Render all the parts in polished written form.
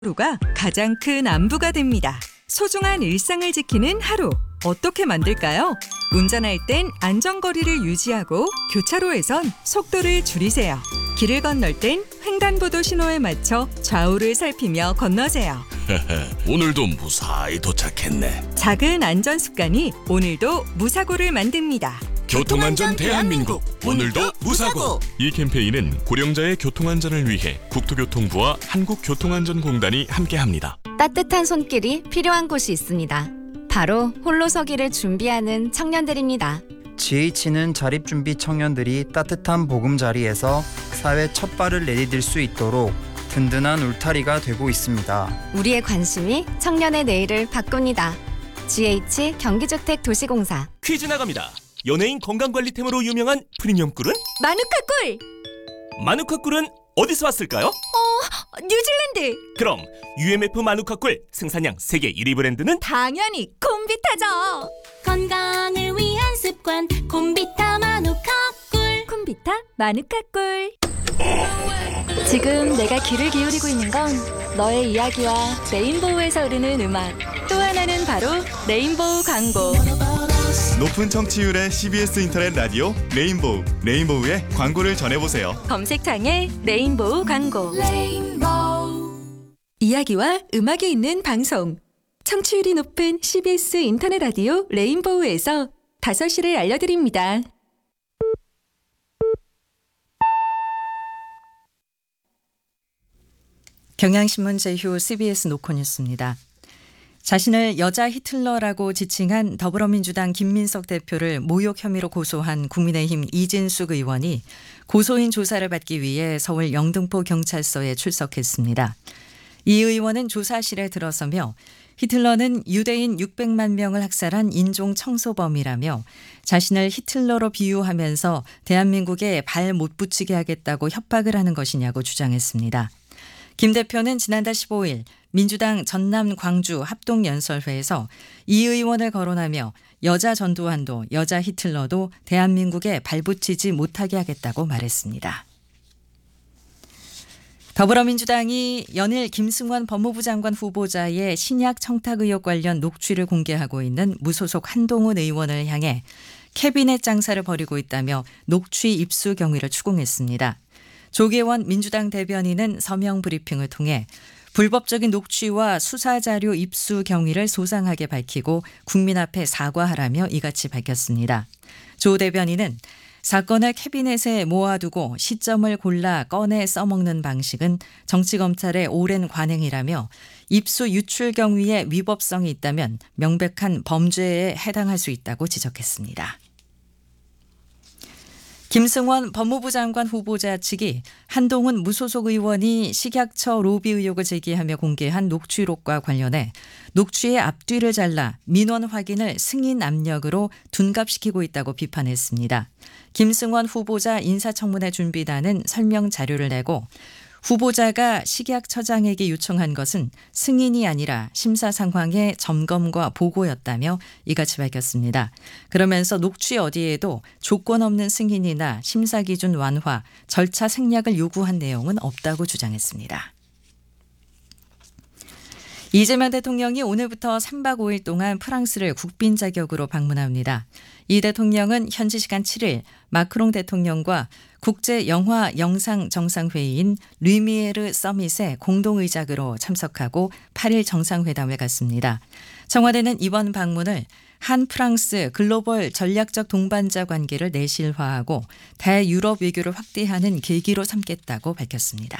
하루가 가장 큰 안부가 됩니다. 소중한 일상을 지키는 하루, 어떻게 만들까요? 운전할 땐 안전거리를 유지하고 교차로에선 속도를 줄이세요. 길을 건널 땐 횡단보도 신호에 맞춰 좌우를 살피며 건너세요. 오늘도 무사히 도착했네. 작은 안전 습관이 오늘도 무사고를 만듭니다. 교통안전 대한민국, 오늘도 무사고. 이 캠페인은 고령자의 교통안전을 위해 국토교통부와 한국교통안전공단이 함께합니다. 따뜻한 손길이 필요한 곳이 있습니다. 바로 홀로서기를 준비하는 청년들입니다. GH는 자립준비 청년들이 따뜻한 보금자리에서 사회 첫 발을 내디딜 수 있도록 든든한 울타리가 되고 있습니다. 우리의 관심이 청년의 내일을 바꿉니다. GH 경기주택도시공사. 퀴즈 나갑니다. 연예인 건강관리템으로 유명한 프리미엄 꿀은? 마누카꿀! 마누카 꿀은 어디서 왔을까요? 뉴질랜드! 그럼 UMF 마누카 꿀 생산량 세계 1위 브랜드는? 당연히 콤비타죠! 건강을 위한 습관 콤비타 마누카꿀. 콤비타 마누카꿀. 지금 내가 귀를 기울이고 있는 건 너의 이야기와 레인보우에서 흐르는 음악. 또 하나는 바로 레인보우 광고. 높은 청취율의 CBS 인터넷 라디오 레인보우, 레인보우의 광고를 전해보세요. 검색창에 레인보우 광고. 이야기와 음악이 있는 방송. 청취율이 높은 CBS 인터넷 라디오 레인보우에서 5시를 알려드립니다. 경향신문 제휴 CBS 노컷뉴스입니다. 자신을 여자 히틀러라고 지칭한 더불어민주당 김민석 대표를 모욕 혐의로 고소한 국민의힘 이진숙 의원이 고소인 조사를 받기 위해 서울 영등포 경찰서에 출석했습니다. 이 의원은 조사실에 들어서며 히틀러는 유대인 600만 명을 학살한 인종 청소범이라며 자신을 히틀러로 비유하면서 대한민국에 발 못 붙이게 하겠다고 협박을 하는 것이냐고 주장했습니다. 김 대표는 지난달 15일 민주당 전남 광주 합동연설회에서 이 의원을 거론하며 여자 전두환도 여자 히틀러도 대한민국에 발붙이지 못하게 하겠다고 말했습니다. 더불어민주당이 연일 김승환 법무부 장관 후보자의 신약 청탁 의혹 관련 녹취를 공개하고 있는 무소속 한동훈 의원을 향해 캐비넷 장사를 벌이고 있다며 녹취 입수 경위를 추궁했습니다. 조계원 민주당 대변인은 서명 브리핑을 통해 불법적인 녹취와 수사자료 입수 경위를 소상하게 밝히고 국민 앞에 사과하라며 이같이 밝혔습니다. 조 대변인은 사건을 캐비넷에 모아두고 시점을 골라 꺼내 써먹는 방식은 정치검찰의 오랜 관행이라며 입수 유출 경위에 위법성이 있다면 명백한 범죄에 해당할 수 있다고 지적했습니다. 김승원 법무부 장관 후보자 측이 한동훈 무소속 의원이 식약처 로비 의혹을 제기하며 공개한 녹취록과 관련해 녹취의 앞뒤를 잘라 민원 확인을 승인 압력으로 둔갑시키고 있다고 비판했습니다. 김승원 후보자 인사청문회 준비단은 설명 자료를 내고 후보자가 식약처장에게 요청한 것은 승인이 아니라 심사 상황의 점검과 보고였다며 이같이 밝혔습니다. 그러면서 녹취 어디에도 조건 없는 승인이나 심사 기준 완화, 절차 생략을 요구한 내용은 없다고 주장했습니다. 이재명 대통령이 오늘부터 3박 5일 동안 프랑스를 국빈 자격으로 방문합니다. 이 대통령은 현지 시간 7일 마크롱 대통령과 국제 영화 영상 정상회의인 르미에르 서밋에 공동의장으로 참석하고 8일 정상회담을 갖습니다. 청와대는 이번 방문을 한 프랑스 글로벌 전략적 동반자 관계를 내실화하고 대유럽 외교를 확대하는 계기로 삼겠다고 밝혔습니다.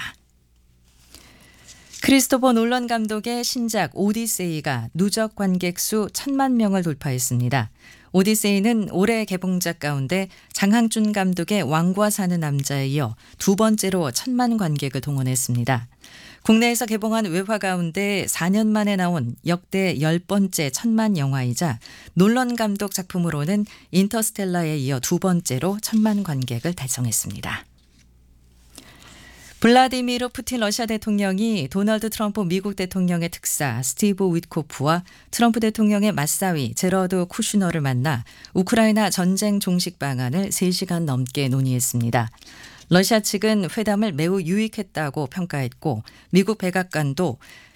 크리스토퍼 놀런 감독의 신작 오디세이가 누적 관객 수 1,000만 명을 돌파했습니다. 오디세이는 올해 개봉작 가운데 장항준 감독의 왕과 사는 남자에 이어 두 번째로 1,000만 관객을 동원했습니다. 국내에서 개봉한 외화 가운데 4년 만에 나온 역대 10번째 1,000만 영화이자 놀런 감독 작품으로는 인터스텔라에 이어 두 번째로 1,000만 관객을 달성했습니다. 블라디미르 푸틴 러시아 대통령이 도널드 트럼프 미국 대통령의 특사 스티브 위트코프와 트럼프 대통령의 맞사위 제러드 쿠슈너를 만나 우크라이나 전쟁 종식 방안을 3시간 넘게 논의했습니다. 러시아 측은 회담을 매우 유익했다고 평가했고 미국 백악관도